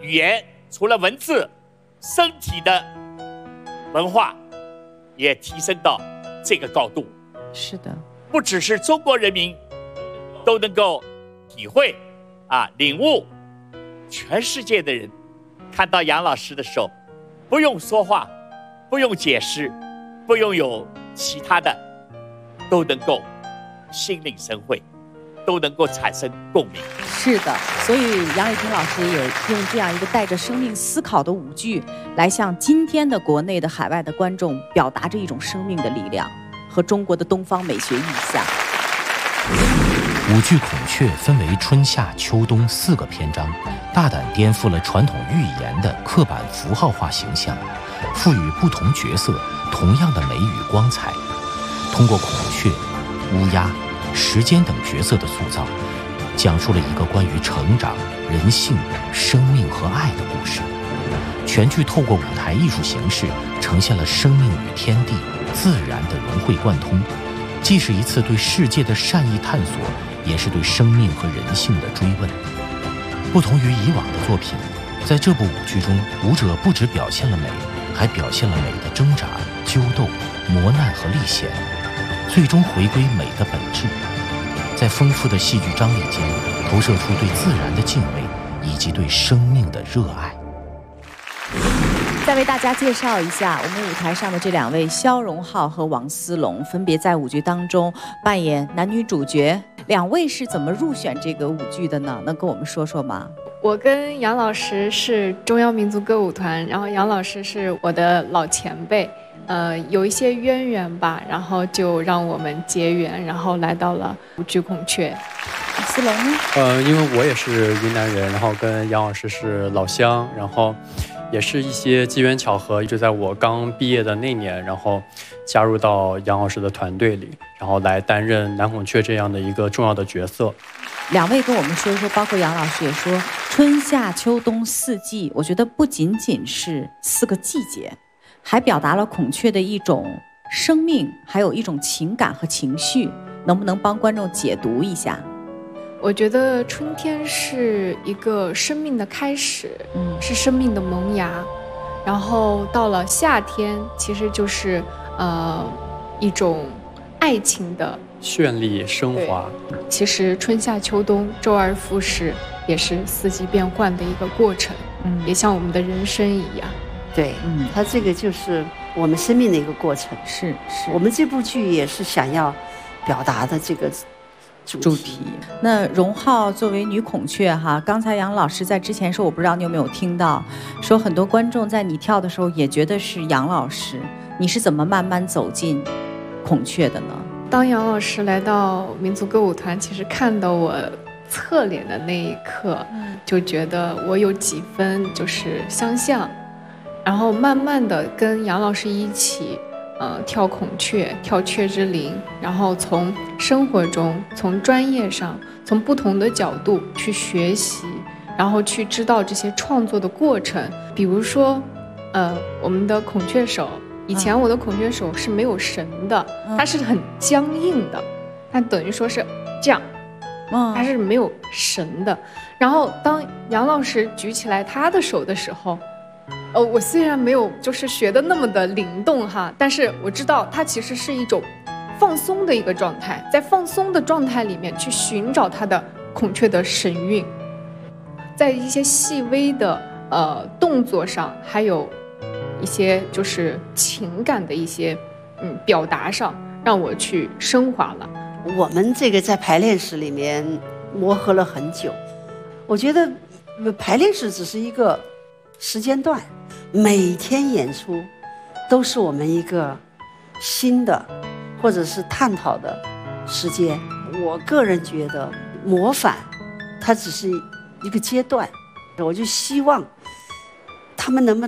语言，除了文字，身体的文化也提升到这个高度。 是的， 不只是中国人民都能够体会领悟，全世界的人看到杨老师的时候，不用说话，不用解释，不用有其他的，都能够心领神会，都能够产生共鸣。 是的，所以杨丽萍老师也用这样一个带着生命思考的舞剧，来向今天的国内的海外的观众表达着一种生命的力量和中国的东方美学意象。 舞剧《孔雀》分为春夏秋冬4个篇章，大胆颠覆了传统寓言的刻板符号化形象，赋予不同角色同样的美与光彩。通过孔雀、乌鸦、时间等角色的塑造，讲述了一个关于成长、人性、生命和爱的故事。全剧透过舞台艺术形式，呈现了生命与天地、自然的融会贯通，既是一次对世界的善意探索，也是对生命和人性的追问。不同于以往的作品，在这部舞剧中，舞者不只表现了美，还表现了美的挣扎、纠斗、磨难和历险，最终回归美的本质。在丰富的戏剧张力间，投射出对自然的敬畏以及对生命的热爱。 再为大家介绍一下我们舞台上的这2位肖荣浩和王思龙，分别在舞剧当中扮演男女主角。2位是怎么入选这个舞剧的呢？能跟我们说说吗？ 我跟杨老师是中央民族歌舞团，然后杨老师是我的老前辈，有一些渊源吧，然后就让我们结缘，然后来到了舞剧《孔雀》。 思龙呢？ 因为我也是云南人，然后跟杨老师是老乡，然后也是一些机缘巧合，就在我刚毕业的那年，然后加入到杨老师的团队里，然后来担任男孔雀这样的一个重要的角色。 2位跟我们说一说，包括杨老师也说，春夏秋冬4季，我觉得不仅仅是4个季节，还表达了孔雀的一种生命，还有一种情感和情绪，能不能帮观众解读一下？ 我觉得春天是一个生命的开始，是生命的萌芽，然后到了夏天，其实就是一种爱情的绚丽升华。 其实春夏秋冬周而复始，也是4季变换的一个过程，也像我们的人生一样。 对，它这个就是我们生命的一个过程。 是， 我们这部剧也是想要表达的这个主题。 那荣浩作为女孔雀哈，刚才杨老师在之前说，我不知道你有没有听到，说很多观众在你跳的时候也觉得是杨老师，你是怎么慢慢走进孔雀的呢？ 当杨老师来到民族歌舞团，其实看到我侧脸的那一刻，就觉得我有几分就是相像，然后慢慢的跟杨老师一起跳孔雀，跳雀之灵，然后从生活中，从专业上，从不同的角度去学习，然后去知道这些创作的过程。比如说，我们的孔雀手，以前我的孔雀手是没有绳的，它是很僵硬的，它等于说是这样，它是没有绳的。然后当杨老师举起来他的手的时候，我虽然没有就是学的那么的灵动哈，但是我知道它其实是一种放松的一个状态，在放松的状态里面去寻找它的孔雀的神韵，在一些细微的动作上，还有一些就是情感的一些表达上，让我去升华了。 我们这个在排练室里面磨合了很久，我觉得排练室只是一个时间段，每天演出都是我们一个新的或者是探讨的时间。我个人觉得模仿它只是一个阶段，我就希望他们能不能